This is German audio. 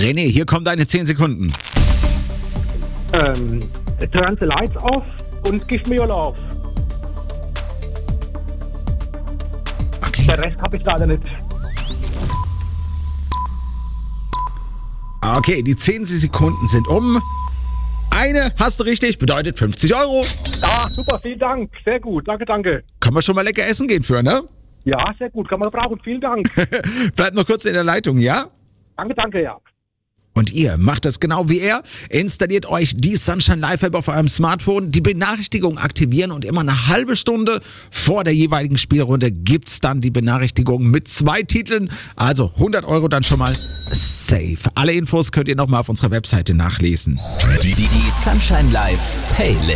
René, hier kommen deine 10 Sekunden. Turn the lights off und give me your love. Okay. Der Rest habe ich leider nicht. Okay, die 10 Sekunden sind um. Eine hast du richtig, bedeutet 50 Euro. Ah, super, vielen Dank. Sehr gut, danke. Kann man schon mal lecker essen gehen für, ne? Ja, sehr gut, kann man brauchen. Vielen Dank. Bleibt noch kurz in der Leitung, ja? Danke, ja. Und ihr macht das genau wie er. Installiert euch die Sunshine Live App auf eurem Smartphone, die Benachrichtigung aktivieren und immer eine halbe Stunde vor der jeweiligen Spielrunde gibt's dann die Benachrichtigung mit 2 Titeln. Also 100 Euro dann schon mal safe. Alle Infos könnt ihr nochmal auf unserer Webseite nachlesen. Die Sunshine Live Playlist.